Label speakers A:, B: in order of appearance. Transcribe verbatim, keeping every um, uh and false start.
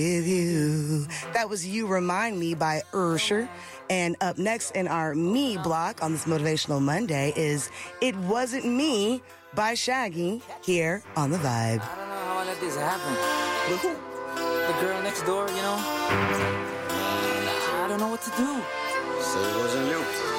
A: With you. That was You Remind Me by Usher. And up next in our Me block on this Motivational Monday is It Wasn't Me by Shaggy here on The Vibe.
B: I don't know how I let this happen. But who? The girl next door, you know? I don't know what to do.
C: So it wasn't you.